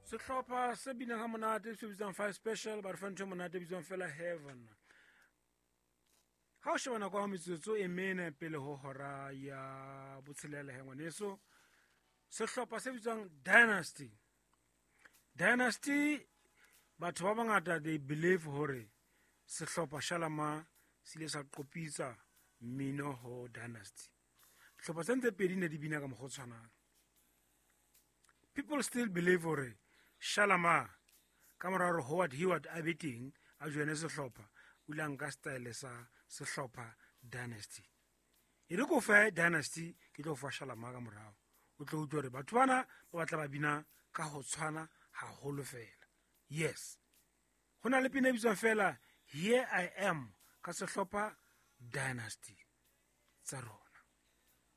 Sehlopha se binang ha monate se bitsang Five Special ba re fa ntho e monate bitswang fela Heaven. Ha o shebana kwa metsotso e mene pele ho hora ya botshelela he ngwaneso, sehlopha se bitswang Dynasty. Dynasty batho ba bangata they believe hore sehlopha Shalama se ile sa qopitsa mmino ho Dynasty. Sehlopha se ntse pedi ne di bina ka mokgwa o tshwanang. People still believe hore Shalama ka mora hore Howard Heward a be teng a joine sehlopha o ile a nka style sa sehlopha Dynasty. E re ko fa Dynasty ke tlo fa Shalama ka morao o tlo utlwa hore batho bana ba batla ba bina ka ho tshwana haholo fela. Yes, ho na le pina e bitswang fela Here I Am ka sehlopha Dynasty tsa rona.